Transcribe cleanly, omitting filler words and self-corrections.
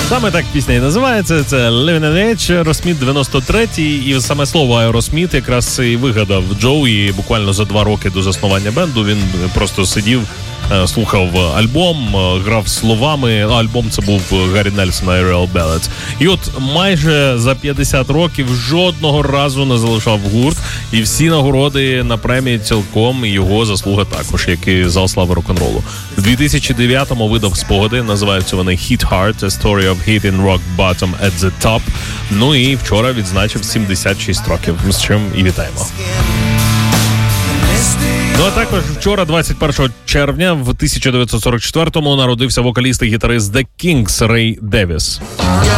Саме так пісня і називається. Це Living in Age, Aerosmith 93-й. І саме слово Aerosmith якраз і вигадав Джо. І буквально за 2 роки до заснування бенду він просто сидів, слухав альбом, грав словами. Альбом це був Гаррі Нельсона Aerial Ballads. І от майже за 50 років жодного разу не залишав гурт. І всі нагороди на премії цілком його заслуга також, як і зал слави рок-н-ролу. В 2009-му видав спогади, називаються вони Hit Hard, A Story of Hitting Rock Bottom at the Top. Ну і вчора відзначив 76 років, з чим і вітаємо. Ну а також вчора, 21 червня, в 1944-му народився вокаліст і гітарист The Kinks Рей Девіс.